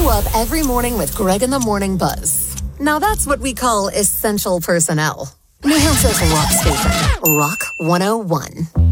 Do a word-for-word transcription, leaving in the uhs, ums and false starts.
you up every morning with Greg in the Morning Buzz. Now that's what we call essential personnel. New Hampshire's rock station, Rock one oh one.